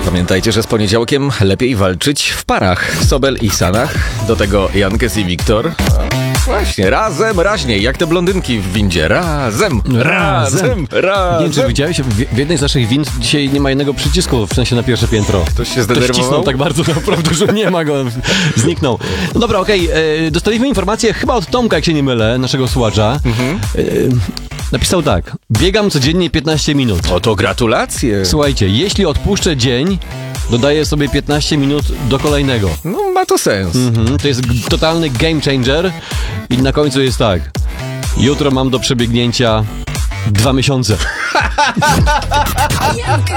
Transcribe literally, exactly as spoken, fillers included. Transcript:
Pamiętajcie, że z poniedziałkiem lepiej walczyć w parach. Sobel i Sanach, do tego Jankes i Wiktor. Właśnie, razem, raźniej, jak te blondynki w windzie. Razem, razem, razem. Nie wiem, czy widziałeś, w w jednej z naszych wind dzisiaj nie ma jednego przycisku, w sensie na pierwsze piętro. Ktoś się Ktoś zdenerwował? wcisnął tak bardzo naprawdę, że nie ma go, zniknął. No dobra, okej, okay. Dostaliśmy informację chyba od Tomka, jak się nie mylę, naszego słuchacza. Mhm. E, napisał tak, biegam codziennie piętnaście minut. O, to gratulacje. Słuchajcie, jeśli odpuszczę dzień, dodaję sobie piętnaście minut do kolejnego. No, ma to sens. Mhm, to jest g- totalny game changer i na końcu jest tak, jutro mam do przebiegnięcia dwa miesiące.